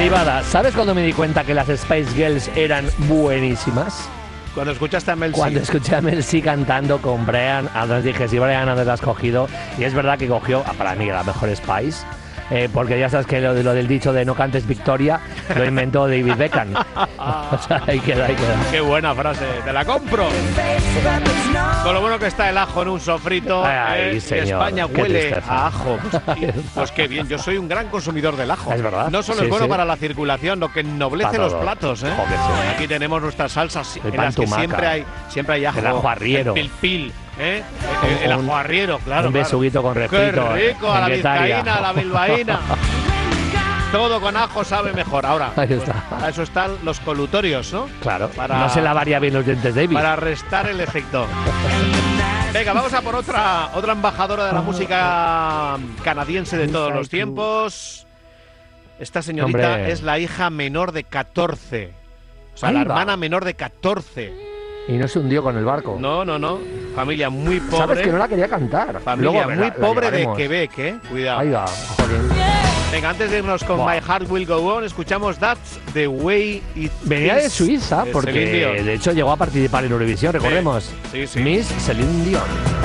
derivada. ¿Sabes cuando me di cuenta que las Spice Girls eran buenísimas? Cuando escuchaste a Mel C. Cuando escuché a Mel C cantando con Brian Adams, dije, si Brian Adams la has cogido, y es verdad que cogió, para mí, la mejor Spice. Porque ya sabes que lo del dicho de no cantes victoria lo inventó David Beckham. O sea, ahí queda. Qué buena frase, te la compro. Con lo bueno que está el ajo en un sofrito. Ay, señor, España qué huele tristeza. a ajo. Pues qué bien, yo soy un gran consumidor del ajo. Es verdad. No solo Sí, es bueno sí. para la circulación, lo que ennoblece Para los todo. platos. Joder, sí. Aquí tenemos nuestras salsas El en las que pantumaca. siempre hay ajo. El ajo arriero. El pil. El ajo arriero, claro. Un besuguito con Qué respiro. rico, a la en Guetaria. vizcaína, a la bilbaína. Todo con ajo sabe mejor. Ahora, Ahí está. para eso están los colutorios, ¿no? Claro, Para- no se lavaría bien los dientes, David. Para restar el efecto. Venga, vamos a por otra embajadora de la música canadiense de todos los tiempos. Esta señorita Hombre. es la hija menor de 14. O sea, Ahí la va. hermana menor de 14. Y no se hundió con el barco. No. Familia muy pobre. Sabes que no la quería cantar. Familia Luego muy la pobre de llevaremos. Quebec, Cuidado. Ahí va, jolín. Venga, antes de irnos con Buah. My Heart Will Go On, escuchamos That's the Way It Venía de Is, Suiza de porque Celine Dion. de hecho llegó a participar en Eurovisión, recordemos. Sí, sí. Miss Celine Dion.